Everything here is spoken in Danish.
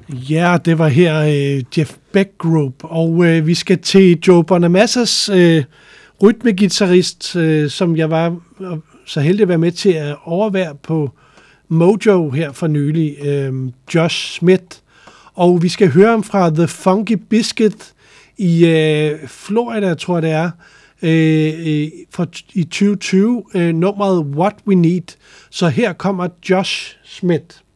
Ja, det var her Jeff Beck Group, og vi skal til Joe Bonamassas rytmegitarrist, som jeg var så heldig at være med til at overvære på Mojo her for nylig, Josh Smith. Og vi skal høre ham fra The Funky Biscuit i Florida, tror jeg det er, i 2020, nummeret What We Need. Så her kommer Josh Smith.